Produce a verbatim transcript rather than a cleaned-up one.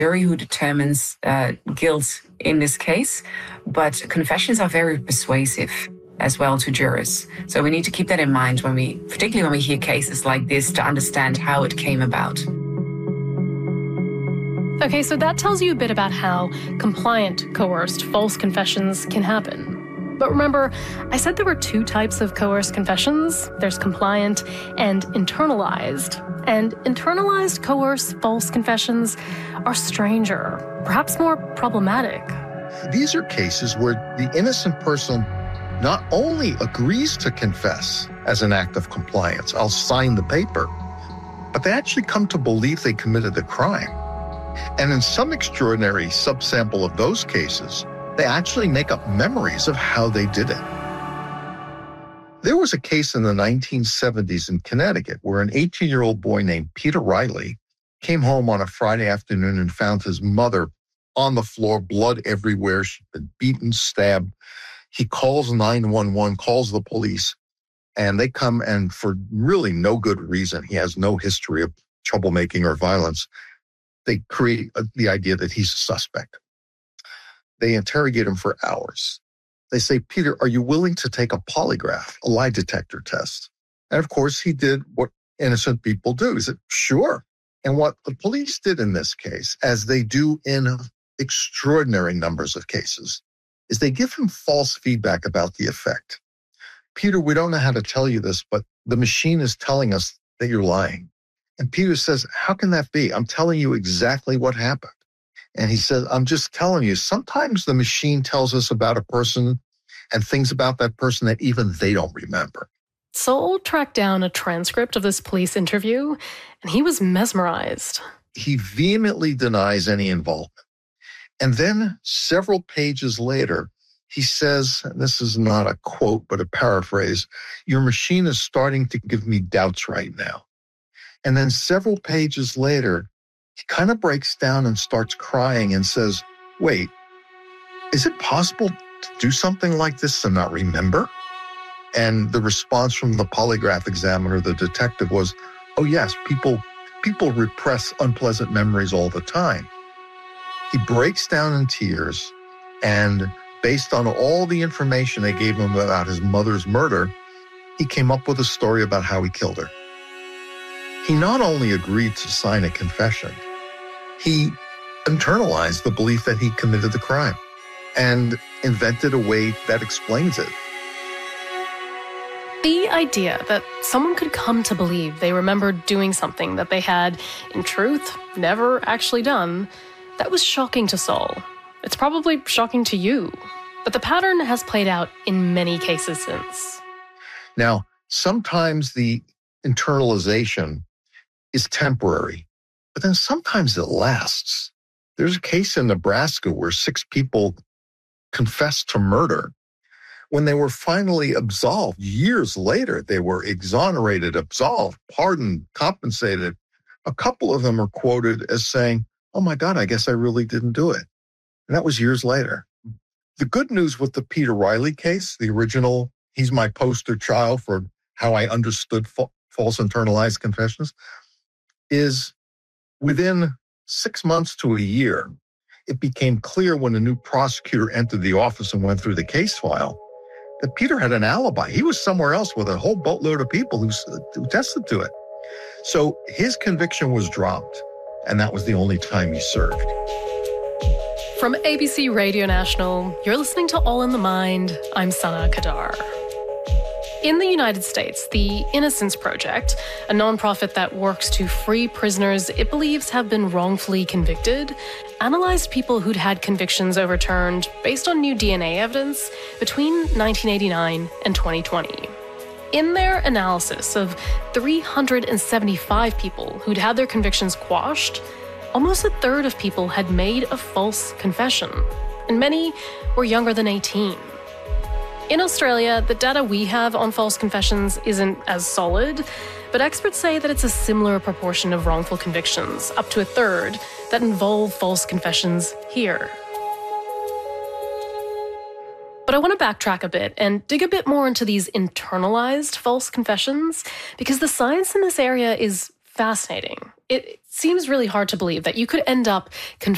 jury who determines uh, guilt in this case, but confessions are very persuasive as well to jurors. So we need to keep that in mind when we, particularly when we hear cases like this, to understand how it came about. Okay, so that tells you a bit about how compliant, coerced, false confessions can happen. But remember, I said there were two types of coerced confessions. There's compliant and internalized. And internalized, coerced, false confessions are stranger, perhaps more problematic. These are cases where the innocent person not only agrees to confess as an act of compliance, I'll sign the paper, but they actually come to believe they committed the crime. And in some extraordinary subsample of those cases, they actually make up memories of how they did it. There was a case in the nineteen seventies in Connecticut where an eighteen-year-old boy named Peter Riley came home on a Friday afternoon and found his mother on the floor, blood everywhere. She'd been beaten, stabbed. He calls nine one one, calls the police, and they come, and for really no good reason, he has no history of troublemaking or violence, they create the idea that he's a suspect. They interrogate him for hours. They say, Peter, are you willing to take a polygraph, a lie detector test? And of course, he did what innocent people do. He said, sure. And what the police did in this case, as they do in extraordinary numbers of cases, is they give him false feedback about the effect. Peter, we don't know how to tell you this, but the machine is telling us that you're lying. And Peter says, how can that be? I'm telling you exactly what happened. And he says, I'm just telling you, sometimes the machine tells us about a person and things about that person that even they don't remember. Saul tracked down a transcript of this police interview, and he was mesmerized. He vehemently denies any involvement. And then several pages later, he says, and this is not a quote, but a paraphrase, your machine is starting to give me doubts right now. And then several pages later, he kind of breaks down and starts crying and says, wait, is it possible to do something like this and not remember? And the response from the polygraph examiner, the detective, was, oh yes, people, people repress unpleasant memories all the time. He breaks down in tears, and based on all the information they gave him about his mother's murder, he came up with a story about how he killed her. He not only agreed to sign a confession, he internalized the belief that he committed the crime and invented a way that explains it. The idea that someone could come to believe they remembered doing something that they had, in truth, never actually done, that was shocking to Saul. It's probably shocking to you. But the pattern has played out in many cases since. Now, sometimes the internalization is temporary, but then sometimes it lasts. There's a case in Nebraska where six people confessed to murder. When they were finally absolved, years later, they were exonerated, absolved, pardoned, compensated. A couple of them are quoted as saying, oh my God, I guess I really didn't do it. And that was years later. The good news with the Peter Riley case, the original, he's my poster child for how I understood fa- false internalized confessions, is within six months to a year, it became clear when a new prosecutor entered the office and went through the case file that Peter had an alibi. He was somewhere else with a whole boatload of people who, who tested to it. So his conviction was dropped, and that was the only time he served. From A B C Radio National, you're listening to All in the Mind. I'm Sana Kadar. In the United States, the Innocence Project, a nonprofit that works to free prisoners it believes have been wrongfully convicted, analyzed people who'd had convictions overturned based on new D N A evidence between nineteen eighty-nine and twenty twenty. In their analysis of three hundred seventy-five people who'd had their convictions quashed, almost a third of people had made a false confession, and many were younger than eighteen. In Australia, the data we have on false confessions isn't as solid, but experts say that it's a similar proportion of wrongful convictions, up to a third, that involve false confessions here. But I want to backtrack a bit and dig a bit more into these internalized false confessions, because the science in this area is fascinating. It seems really hard to believe that you could end up confessing